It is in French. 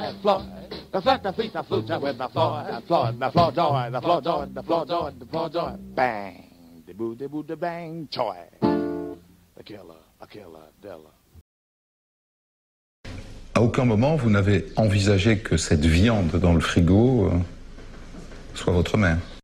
and Floyd. The flat, the feet, the flute with the Floyd, and Floyd, the Floyd joy, the Floyd joy, the Floyd joy, the Floyd joy. Bang, de boo, de bang, choy. A killer, Della. À aucun moment vous n'avez envisagé que cette viande dans le frigo soit votre mère?